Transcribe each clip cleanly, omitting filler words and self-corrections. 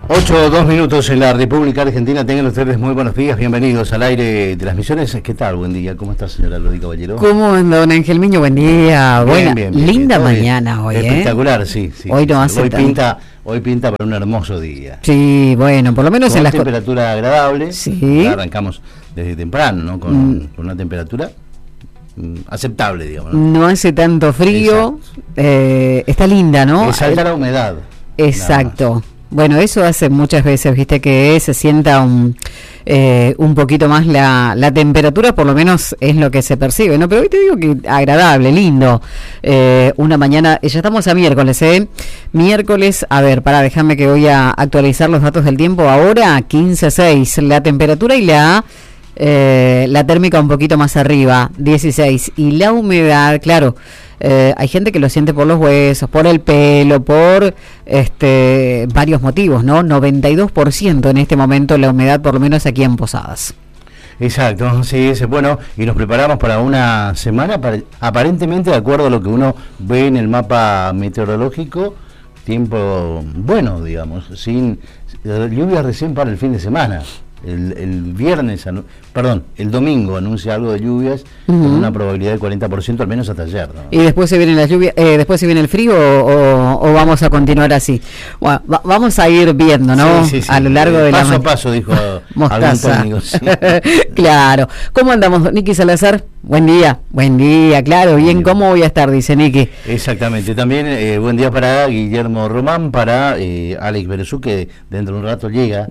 8:02 en la República Argentina. Tengan ustedes muy buenos días, bienvenidos al aire de las Misiones. ¿Qué tal? Buen día, ¿cómo está, señora Lodi Caballero? ¿Cómo anda, don Ángel Miño? Buen día. Buena, bien, linda mañana hoy, espectacular, sí. Hoy no hace hoy pinta para un hermoso día. Sí, bueno, por lo menos con en la temperatura agradable. Sí. Arrancamos desde temprano, ¿no? Con una temperatura aceptable, digamos, ¿no? No hace tanto frío. Está linda, ¿no? Es alta la humedad. Exacto. Bueno, eso hace muchas veces, viste, que se sienta un poquito más la temperatura, por lo menos es lo que se percibe, ¿no? Pero hoy te digo que agradable, lindo. Una mañana, ya estamos a miércoles, Miércoles, a ver, déjame que voy a actualizar los datos del tiempo. Ahora 15.6, la temperatura y la térmica un poquito más arriba, 16. Y la humedad, claro, hay gente que lo siente por los huesos, por el pelo, por varios motivos, ¿no? 92% en este momento la humedad, por lo menos aquí en Posadas. Exacto, sí, bueno, y nos preparamos para una semana, aparentemente, de acuerdo a lo que uno ve en el mapa meteorológico, tiempo bueno, digamos, sin lluvias recién para el fin de semana. El domingo anuncia algo de lluvias con una probabilidad del 40%, al menos hasta ayer, ¿no? ¿Y después se viene la lluvia, después se viene el frío o vamos a continuar así? Bueno, vamos a ir viendo, ¿no? Sí. A lo largo de paso a paso, dijo algún técnico. Sí. Claro. ¿Cómo andamos, Niki Salazar? Buen día, claro, bien, ¿cómo voy a estar? Dice Niki. Exactamente, también buen día para Guillermo Román, para Alex Berezú, que dentro de un rato llega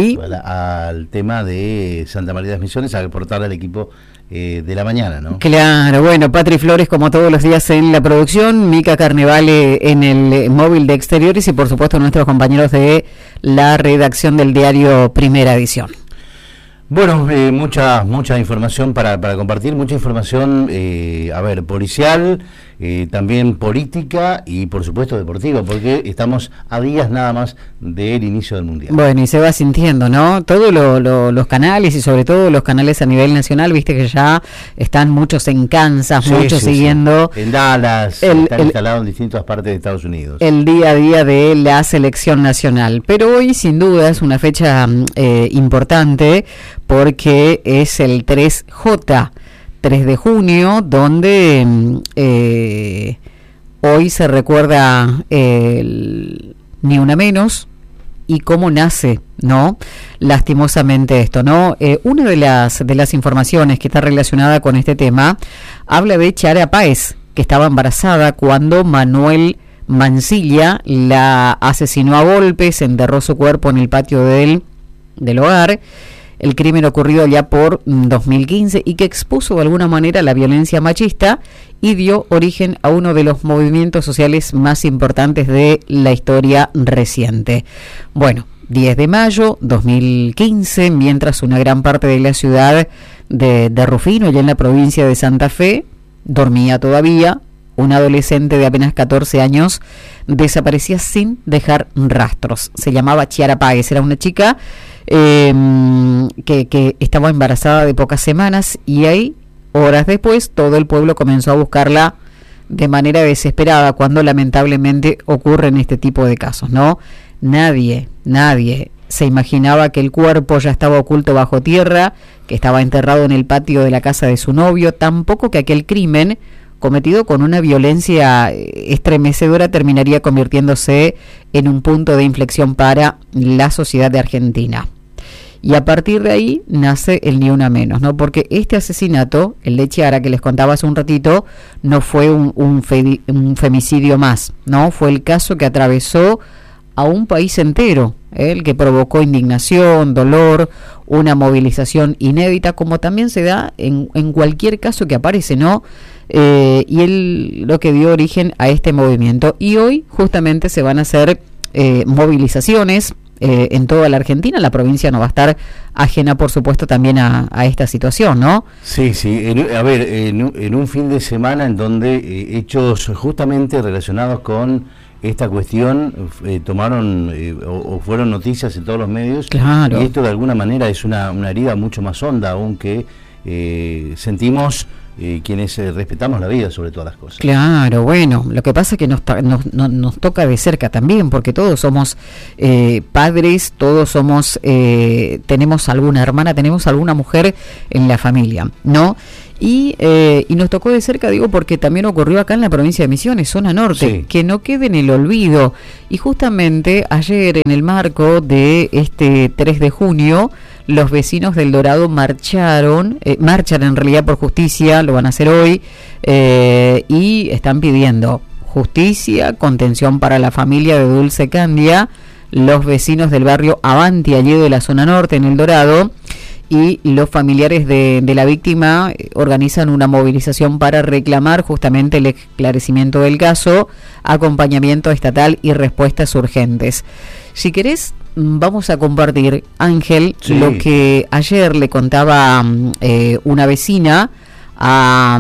al tema de Santa María de las Misiones a reportar al equipo de la mañana, ¿no? Claro, bueno, Patri Flores como todos los días en la producción, Mica Carnevale en el móvil de exteriores y por supuesto nuestros compañeros de la redacción del diario Primera Edición. Bueno, mucha información para compartir, mucha información, policial, también política y por supuesto deportiva, porque estamos a días nada más del inicio del Mundial. Bueno, y se va sintiendo, ¿no? Todos los canales y sobre todo los canales a nivel nacional, viste que ya están muchos en Kansas, muchos siguiendo. Sí. En Dallas, están instalados en distintas partes de Estados Unidos. El día a día de la selección nacional. Pero hoy sin duda es una fecha importante porque es el 3J, 3 de junio, donde hoy se recuerda Ni Una Menos y cómo nace, ¿no? Lastimosamente esto, ¿no? Una de las informaciones que está relacionada con este tema habla de Chiara Páez, que estaba embarazada cuando Manuel Mancilla la asesinó a golpes, enterró su cuerpo en el patio del hogar. El crimen ocurrido ya por 2015 y que expuso de alguna manera la violencia machista y dio origen a uno de los movimientos sociales más importantes de la historia reciente. Bueno, 10 de mayo 2015, mientras una gran parte de la ciudad de Rufino, allá en la provincia de Santa Fe, dormía todavía, un adolescente de apenas 14 años desaparecía sin dejar rastros. Se llamaba Chiara Páez, era una chica que estaba embarazada de pocas semanas y ahí, horas después, todo el pueblo comenzó a buscarla de manera desesperada cuando lamentablemente ocurren este tipo de casos, ¿no? Nadie se imaginaba que el cuerpo ya estaba oculto bajo tierra, que estaba enterrado en el patio de la casa de su novio, tampoco que aquel crimen cometido con una violencia estremecedora terminaría convirtiéndose en un punto de inflexión para la sociedad de Argentina. Y a partir de ahí nace el Ni Una Menos, ¿no? Porque este asesinato, el de Chiara, que les contaba hace un ratito, no fue un femicidio más, ¿no? Fue el caso que atravesó a un país entero, el que provocó indignación, dolor, una movilización inédita, como también se da en cualquier caso que aparece, ¿no? Y él lo que dio origen a este movimiento. Y hoy justamente se van a hacer movilizaciones en toda la Argentina. La provincia no va a estar ajena, por supuesto, también a esta situación, ¿no? Sí, en un fin de semana en donde hechos justamente relacionados con esta cuestión tomaron o fueron noticias en todos los medios. Claro. Y esto de alguna manera es una herida mucho más honda, aunque sentimos quienes respetamos la vida sobre todas las cosas. Claro, bueno, lo que pasa es que nos toca de cerca también, porque todos somos padres, todos somos, tenemos alguna hermana, tenemos alguna mujer en la familia, ¿no? Y nos tocó de cerca, digo, porque también ocurrió acá en la provincia de Misiones, zona norte, sí, que no quede en el olvido. Y justamente ayer, en el marco de este 3 de junio, los vecinos del Dorado marchan en realidad por justicia, lo van a hacer hoy, y están pidiendo justicia, contención para la familia de Dulce Candia, los vecinos del barrio Avanti, allí de la zona norte, en El Dorado, y los familiares de la víctima organizan una movilización para reclamar justamente el esclarecimiento del caso, acompañamiento estatal y respuestas urgentes. Si querés, vamos a compartir, Ángel, sí, lo que ayer le contaba una vecina a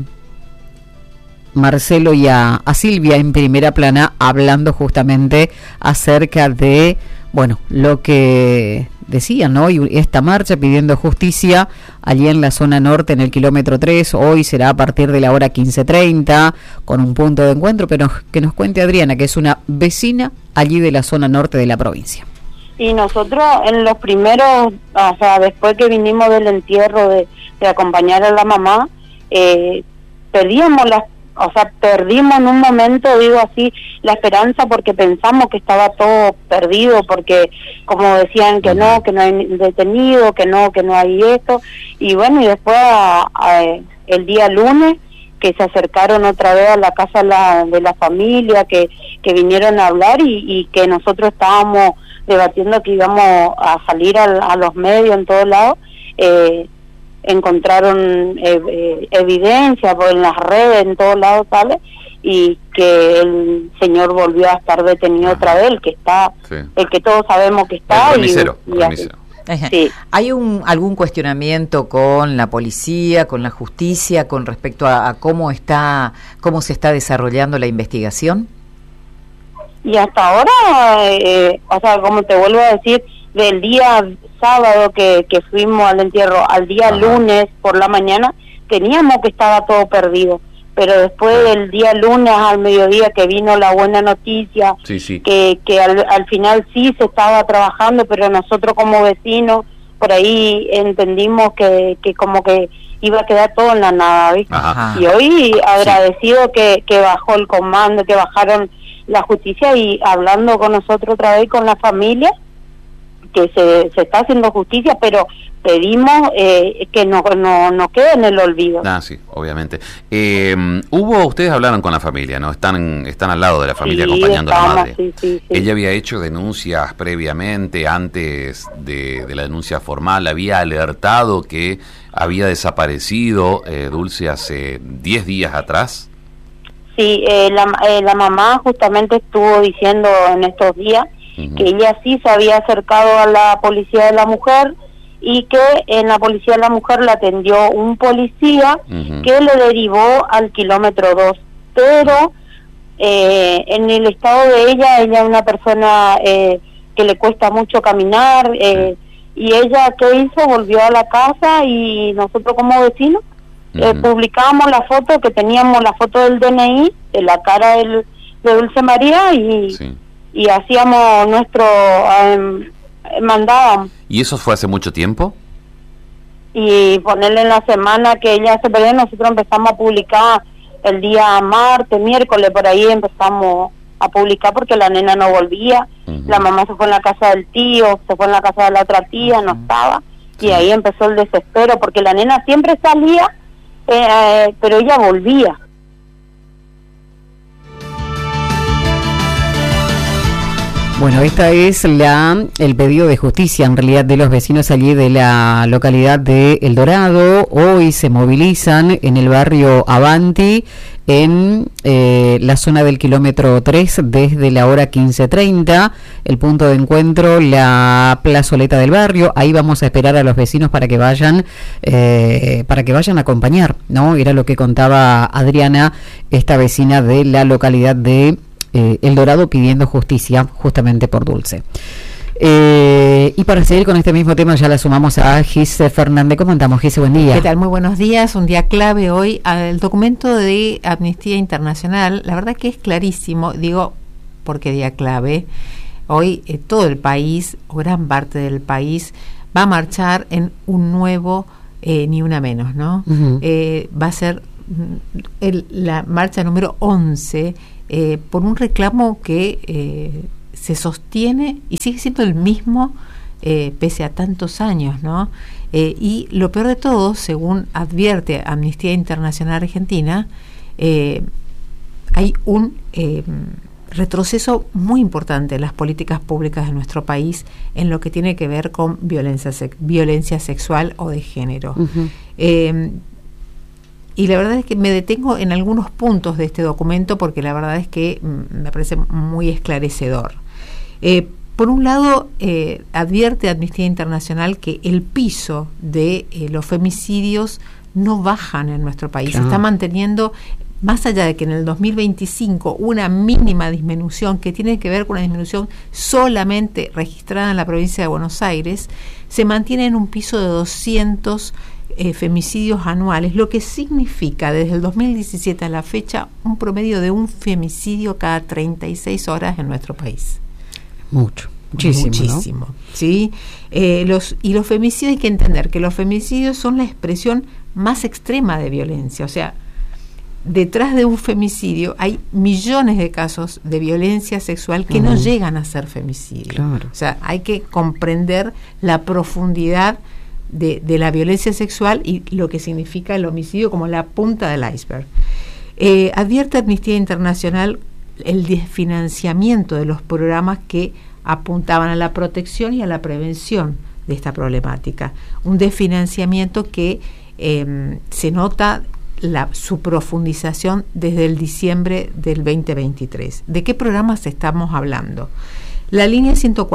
Marcelo y a Silvia en Primera Plana, hablando justamente acerca de, bueno, lo que decían, ¿no? Y esta marcha pidiendo justicia allí en la zona norte, en el kilómetro 3, hoy será a partir de la hora 15:30, con un punto de encuentro, pero que nos cuente Adriana, que es una vecina allí de la zona norte de la provincia. Y nosotros en los primeros, o sea, después que vinimos del entierro de acompañar a la mamá, perdimos en un momento, digo así, la esperanza, porque pensamos que estaba todo perdido, porque como decían que no hay detenido, que no hay esto, y bueno, y después el día lunes, que se acercaron otra vez a la casa de la familia, que vinieron a hablar y que nosotros estábamos debatiendo que íbamos a salir a los medios en todos lados, encontraron evidencia en las redes, en todos lados sale, y que el señor volvió a estar detenido otra vez, el que está, sí, el que todos sabemos que está, el remisero. Sí. ¿Hay algún cuestionamiento con la policía, con la justicia, con respecto a cómo se está desarrollando la investigación? Y hasta ahora, o sea, como te vuelvo a decir, del día sábado que fuimos al entierro al día lunes por la mañana, teníamos que estaba todo perdido, pero después del día lunes al mediodía que vino la buena noticia, sí. que al final sí se estaba trabajando, pero nosotros como vecinos por ahí entendimos que como que iba a quedar todo en la nada, ¿viste? Y hoy agradecido que bajó el comando, que bajaron la justicia y hablando con nosotros otra vez, con la familia, que se está haciendo justicia, pero pedimos que no quede en el olvido. Sí, obviamente. Ustedes hablaron con la familia, ¿no? Están al lado de la familia, sí, acompañando a la madre. Sí. Ella había hecho denuncias previamente, antes de la denuncia formal, había alertado que había desaparecido Dulce hace 10 días atrás. Sí, la mamá justamente estuvo diciendo en estos días que ella sí se había acercado a la policía de la mujer y que en la policía de la mujer la atendió un policía que le derivó al kilómetro 2, pero en el estado de ella es una persona que le cuesta mucho caminar, y ella, ¿qué hizo? Volvió a la casa y nosotros como vecinos publicábamos la foto, que teníamos la foto del DNI, de la cara de Dulce María, y hacíamos nuestro mandábamos. ¿Y eso fue hace mucho tiempo? Y ponerle en la semana que ella se perdió, nosotros empezamos a publicar el día martes, miércoles, por ahí empezamos a publicar porque la nena no volvía, la mamá se fue en la casa del tío, se fue en la casa de la otra tía, no estaba, y ahí empezó el desespero, porque la nena siempre salía, pero ella volvía. Bueno, esta es el pedido de justicia, en realidad, de los vecinos allí de la localidad de El Dorado. Hoy se movilizan en el barrio Avanti, en la zona del kilómetro 3, desde la hora 15:30. El punto de encuentro, la plazoleta del barrio. Ahí vamos a esperar a los vecinos para que vayan a acompañar, ¿no? Era lo que contaba Adriana, esta vecina de la localidad de El Dorado, pidiendo justicia justamente por Dulce. Y para seguir con este mismo tema ya la sumamos a Gise Fernández. ¿Cómo andamos, Gise? Buen día. ¿Qué tal? Muy buenos días. Un día clave hoy. El documento de Amnistía Internacional, la verdad que es clarísimo, digo, porque día clave. Hoy todo el país, o gran parte del país, va a marchar en un nuevo Ni Una Menos, ¿no? Uh-huh. Va a ser la marcha número 11 por un reclamo que se sostiene y sigue siendo el mismo pese a tantos años, ¿no? Y lo peor de todo, según advierte Amnistía Internacional Argentina, hay un retroceso muy importante en las políticas públicas de nuestro país en lo que tiene que ver con violencia sexual o de género. Uh-huh. Y la verdad es que me detengo en algunos puntos de este documento porque la verdad es que me parece muy esclarecedor. Por un lado, advierte Amnistía Internacional que el piso de los femicidios no bajan en nuestro país. Se está manteniendo, más allá de que en el 2025 una mínima disminución que tiene que ver con una disminución solamente registrada en la provincia de Buenos Aires, se mantiene en un piso de 200 femicidios anuales, lo que significa desde el 2017 a la fecha un promedio de un femicidio cada 36 horas en nuestro país. Muchísimo, ¿no? ¿Sí? Los femicidios, hay que entender que los femicidios son la expresión más extrema de violencia, o sea, detrás de un femicidio hay millones de casos de violencia sexual que no llegan a ser femicidio. Claro. O sea, hay que comprender la profundidad de la violencia sexual y lo que significa el homicidio como la punta del iceberg. Advierte Amnistía Internacional el desfinanciamiento de los programas que apuntaban a la protección y a la prevención de esta problemática. Un desfinanciamiento que se nota su profundización desde el diciembre del 2023. ¿De qué programas estamos hablando? La línea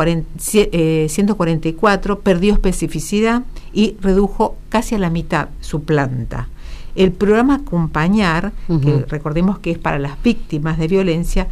144 perdió especificidad y redujo casi a la mitad su planta. El programa Acompañar, que recordemos que es para las víctimas de violencia,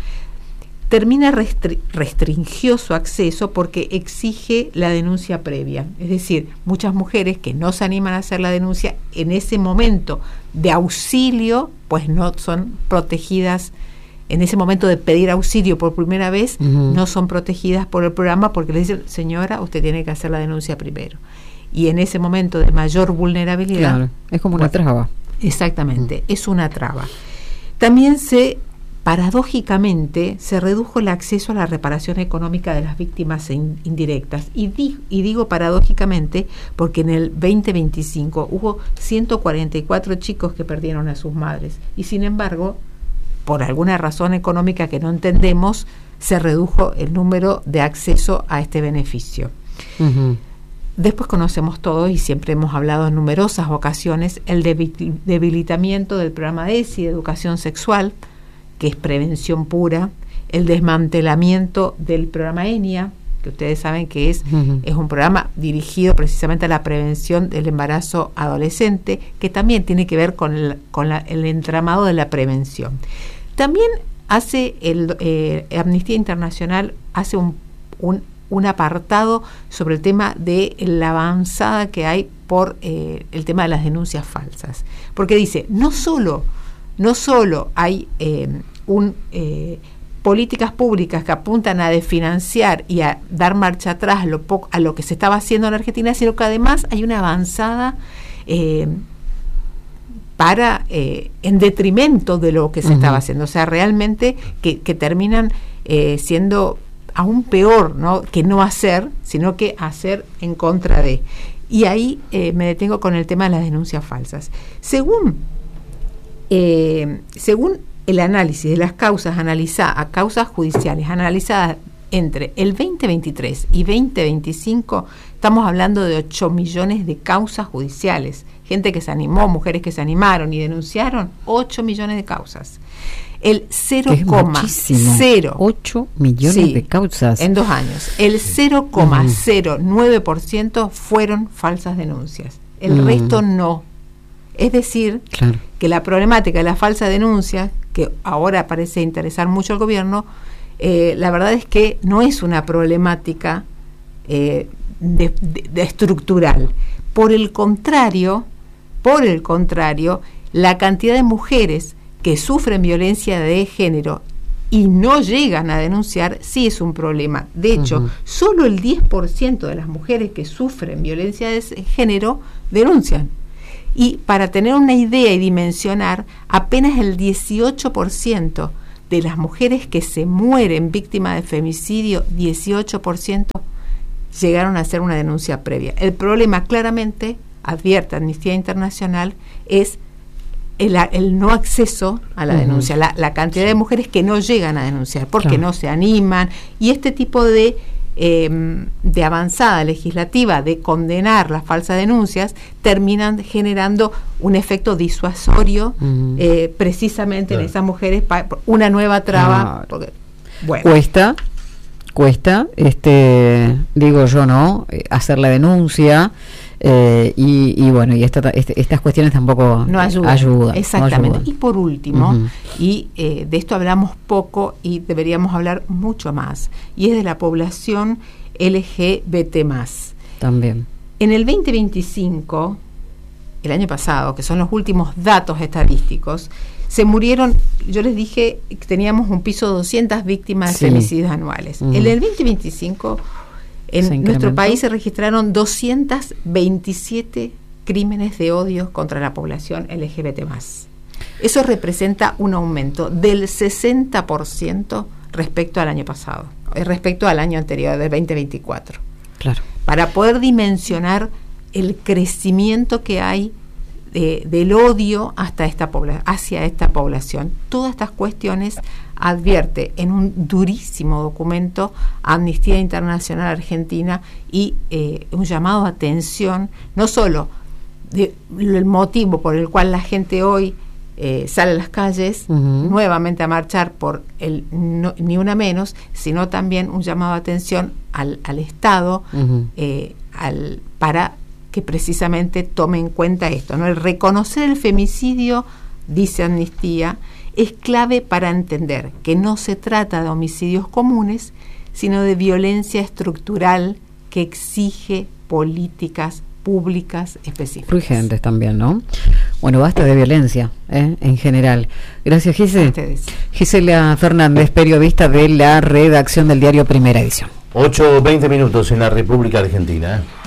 restringió su acceso porque exige la denuncia previa. Es decir, muchas mujeres que no se animan a hacer la denuncia en ese momento de auxilio, pues no son protegidas. En ese momento de pedir auxilio por primera vez, no son protegidas por el programa porque le dicen, señora, usted tiene que hacer la denuncia primero. Y en ese momento de mayor vulnerabilidad... Claro, es como una traba. Exactamente, es una traba. También paradójicamente, se redujo el acceso a la reparación económica de las víctimas indirectas. Y digo paradójicamente porque en el 2025 hubo 144 chicos que perdieron a sus madres. Y sin embargo, por alguna razón económica que no entendemos, se redujo el número de acceso a este beneficio. Después conocemos todos y siempre hemos hablado en numerosas ocasiones el debilitamiento del programa ESI de educación sexual, que es prevención pura, el desmantelamiento del programa ENIA, que ustedes saben que es un programa dirigido precisamente a la prevención del embarazo adolescente, que también tiene que ver con el entramado de la prevención. También hace Amnistía Internacional hace un apartado sobre el tema de la avanzada que hay por el tema de las denuncias falsas, porque dice, no solo hay políticas públicas que apuntan a desfinanciar y a dar marcha atrás a lo que se estaba haciendo en Argentina, sino que además hay una avanzada en detrimento de lo que se estaba haciendo, o sea, realmente que terminan siendo aún peor, ¿no? Que no hacer, sino que hacer en contra de. Y ahí me detengo con el tema de las denuncias falsas. Según el análisis de las causas causas judiciales analizadas entre el 2023 y 2025, estamos hablando de 8 millones de causas judiciales. Gente que se animó, mujeres que se animaron y denunciaron, 8 millones de causas. El 0,08 millones de causas en 2 años. El 0,09% fueron falsas denuncias. El resto no. Es decir, que la problemática de la falsa denuncia, que ahora parece interesar mucho al gobierno, la verdad es que no es una problemática estructural. Por el contrario, la cantidad de mujeres que sufren violencia de género y no llegan a denunciar sí es un problema. De hecho, solo el 10% de las mujeres que sufren violencia de género denuncian. Y para tener una idea y dimensionar, apenas el 18% de las mujeres que se mueren víctimas de femicidio, 18% llegaron a hacer una denuncia previa. El problema, claramente, advierte Amnistía Internacional, es el no acceso a la denuncia, la cantidad de mujeres que no llegan a denunciar porque no se animan, y este tipo de avanzada legislativa de condenar las falsas denuncias terminan generando un efecto disuasorio precisamente en esas mujeres, una nueva traba. Porque, bueno, cuesta digo yo, ¿no? Hacer la denuncia. Y bueno, y estas cuestiones tampoco no ayudan. Exactamente. No ayudan. Y por último, de esto hablamos poco y deberíamos hablar mucho más, y es de la población LGBT+. También. En el 2025, el año pasado, que son los últimos datos estadísticos, se murieron, yo les dije que teníamos un piso de 200 víctimas de femicidios anuales. En el 2025... en nuestro país se registraron 227 crímenes de odio contra la población LGBT+. Eso representa un aumento del 60% respecto al año pasado, respecto al año anterior, del 2024. Claro. Para poder dimensionar el crecimiento que hay del odio hacia esta población. Todas estas cuestiones advierte en un durísimo documento Amnistía Internacional Argentina, y un llamado a atención, no solo del motivo por el cual la gente hoy sale a las calles nuevamente a marchar por el ni una menos, sino también un llamado a atención al Estado para que precisamente tome en cuenta esto, ¿no? El reconocer el femicidio, dice Amnistía, es clave para entender que no se trata de homicidios comunes, sino de violencia estructural que exige políticas públicas específicas. Urgentes también, ¿no? Bueno, basta de violencia, en general. Gracias, Gise. Gisela Fernández, periodista de la redacción del diario Primera Edición. 8:20 en la República Argentina.